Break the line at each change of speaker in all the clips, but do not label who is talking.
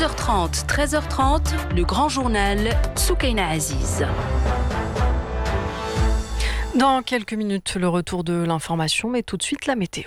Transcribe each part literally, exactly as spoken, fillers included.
douze heures trente, treize heures trente, le grand journal Soukaina Aziz.
Dans quelques minutes, le retour de l'information, mais tout de suite la météo.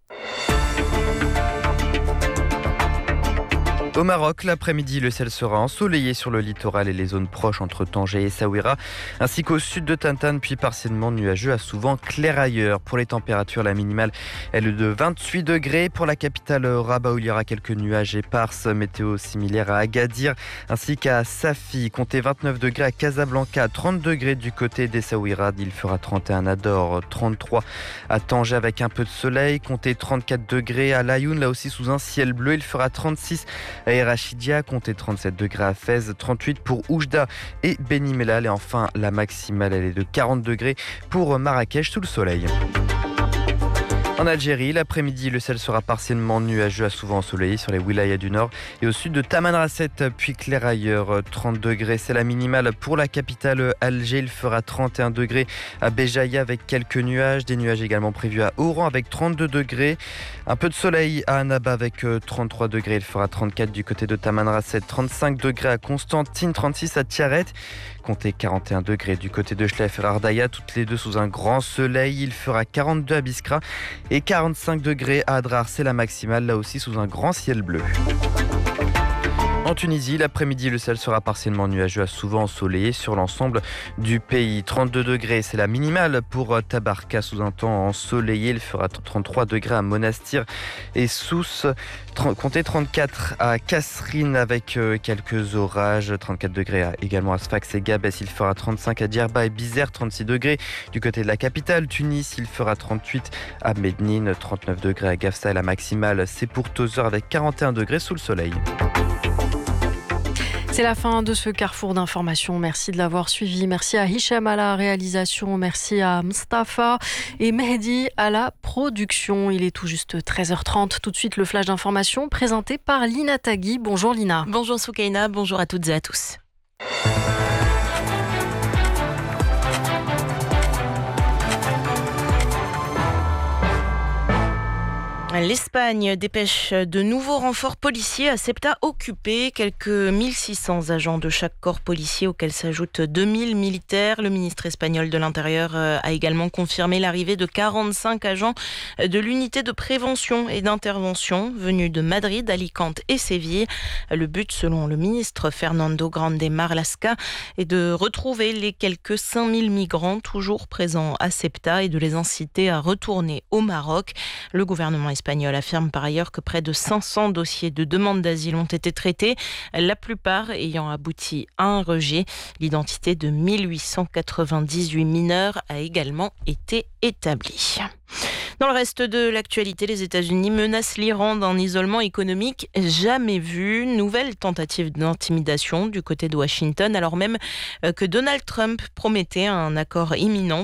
Au Maroc, l'après-midi, le ciel sera ensoleillé sur le littoral et les zones proches entre Tanger et Essaouira, ainsi qu'au sud de Tantane, puis partiellement nuageux à souvent clair ailleurs. Pour les températures, la minimale est de vingt-huit degrés. Pour la capitale Rabat, où il y aura quelques nuages éparses, météo similaire à Agadir, ainsi qu'à Safi. Comptez vingt-neuf degrés à Casablanca, trente degrés du côté d'Essaouira. Il fera trente et un à Dor, trente-trois à Tanger avec un peu de soleil. Comptez trente-quatre degrés à Layoun, là aussi sous un ciel bleu. Il fera trente-six à Erachidia, comptez trente-sept degrés à Fès, trente-huit pour Oujda et Beni Mellal. Et enfin, la maximale, elle est de quarante degrés pour Marrakech sous le soleil. En Algérie, l'après-midi, le ciel sera partiellement nuageux à souvent ensoleillé sur les wilayas du nord et au sud de Tamanrasset, puis clair ailleurs. trente degrés, c'est la minimale pour la capitale Alger. Il fera trente et un degrés à Béjaïa avec quelques nuages. Des nuages également prévus à Oran avec trente-deux degrés. Un peu de soleil à Annaba avec trente-trois degrés. Il fera trente-quatre du côté de Tamanrasset, trente-cinq degrés à Constantine, trente-six à Tiaret. Comptez quarante et un degrés du côté de Chlef et Ardaya, toutes les deux sous un grand soleil. Il fera quarante-deux à Biskra et quarante-cinq degrés à Adrar, c'est la maximale, là aussi sous un grand ciel bleu. En Tunisie, l'après-midi, le ciel sera partiellement nuageux à souvent ensoleillé sur l'ensemble du pays. trente-deux degrés, c'est la minimale pour Tabarka sous un temps ensoleillé. Il fera trente-trois degrés à Monastir et Sousse. Comptez trente-quatre à Kasserine avec quelques orages. trente-quatre degrés également à Sfax et Gabès. Il fera trente-cinq à Djerba et Bizerte. trente-six degrés du côté de la capitale Tunis. Il fera trente-huit à Mednine. trente-neuf degrés à Gafsa et la maximale, c'est pour Tozeur avec quarante et un degrés sous le soleil.
C'est la fin de ce carrefour d'informations. Merci de l'avoir suivi. Merci à Hicham à la réalisation. Merci à Mustafa et Mehdi à la production. Il est tout juste treize heures trente. Tout de suite, le flash d'information présenté par Lina Tagui. Bonjour Lina.
Bonjour Soukaina, bonjour à toutes et à tous. L'Espagne dépêche de nouveaux renforts policiers à Ceuta occupé. Quelques mille six cents agents de chaque corps policier auxquels s'ajoutent deux mille militaires. Le ministre espagnol de l'Intérieur a également confirmé l'arrivée de quarante-cinq agents de l'unité de prévention et d'intervention venus de Madrid, Alicante et Séville. Le but, selon le ministre Fernando Grande Marlaska, est de retrouver les quelques cinq mille migrants toujours présents à Ceuta et de les inciter à retourner au Maroc. Le gouvernement espagnol affirme par ailleurs que près de cinq cents dossiers de demande d'asile ont été traités, la plupart ayant abouti à un rejet. L'identité de mille huit cent quatre-vingt-dix-huit mineurs a également été établie. Dans le reste de l'actualité, les États-Unis menacent l'Iran d'un isolement économique jamais vu. Nouvelle tentative d'intimidation du côté de Washington, alors même que Donald Trump promettait un accord imminent